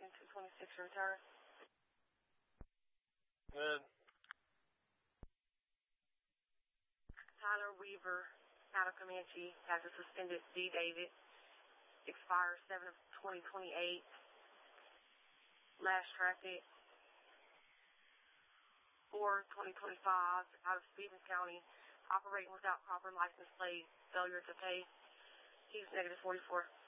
226 return. Good. Tyler Weaver, out of Comanche, has a suspended D. David. Expires 7 of 2028. Last traffic 4/2025 out of Stevens County, operating without proper license plate, failure to pay. He's -44.